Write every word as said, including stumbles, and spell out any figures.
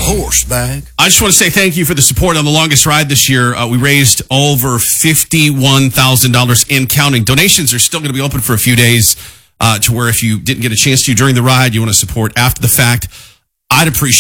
horse bag. I just want to say thank you for the support on the longest ride this year. Uh, we raised over fifty-one thousand dollars and counting. Donations are still going to be open for a few days uh, to where if you didn't get a chance to during the ride, you want to support after the fact, I'd appreciate